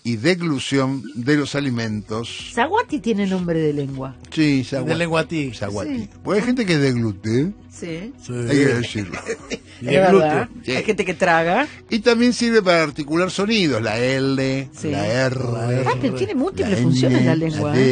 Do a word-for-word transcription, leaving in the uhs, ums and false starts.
y deglución de los alimentos. Zaguati tiene nombre de lengua. Sí, zaguati. De lenguatí. Zaguati. Sí. Porque hay gente que deglute, Sí. Sí. hay que decirlo. Y Es el glúteo. verdad. Sí. Hay gente que traga. Y también sirve para articular sonidos, la L, Sí. la R, Ah, pero tiene múltiples la N, funciones la la lengua. D.